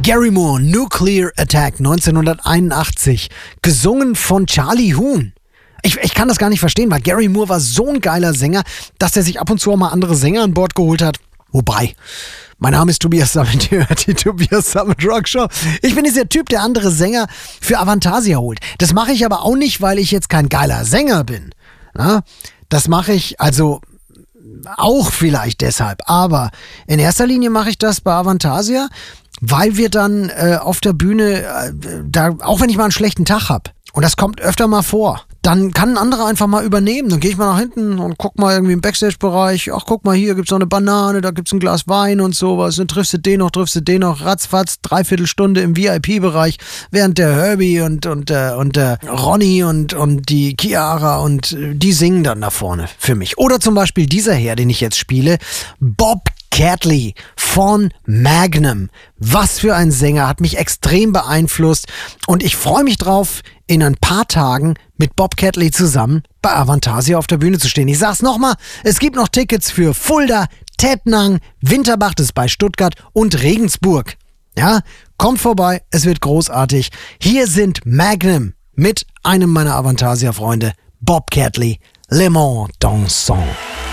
Gary Moore, Nuclear Attack 1981, gesungen von Charlie Huhn. Ich kann das gar nicht verstehen, weil Gary Moore war so ein geiler Sänger, dass er sich ab und zu auch mal andere Sänger an Bord geholt hat. Wobei, mein Name ist Tobias Sammet, ihr hört die Tobias Sammet Rock Show. Ich bin dieser Typ, der andere Sänger für Avantasia holt. Das mache ich aber auch nicht, weil ich jetzt kein geiler Sänger bin. Na? Das mache ich also auch vielleicht deshalb. Aber in erster Linie mache ich das bei Avantasia, weil wir dann auf der Bühne, auch wenn ich mal einen schlechten Tag habe, und das kommt öfter mal vor, dann kann ein anderer einfach mal übernehmen. Dann gehe ich mal nach hinten und guck mal irgendwie im Backstage-Bereich. Ach, guck mal, hier gibt's noch eine Banane, da gibt's ein Glas Wein und sowas. Dann triffst du den noch, ratzfatz, 3/4 Stunde im VIP-Bereich, während der Herbie und der Ronny und die Chiara und die singen dann da vorne für mich. Oder zum Beispiel dieser Herr, den ich jetzt spiele, Bob Catley von Magnum. Was für ein Sänger, hat mich extrem beeinflusst und ich freue mich drauf, in ein paar Tagen mit Bob Catley zusammen bei Avantasia auf der Bühne zu stehen. Ich sag's nochmal, es gibt noch Tickets für Fulda, Tettnang, Winterbach, das ist bei Stuttgart und Regensburg. Ja, kommt vorbei, es wird großartig. Hier sind Magnum mit einem meiner Avantasia-Freunde, Bob Catley, Le Mans Dansant.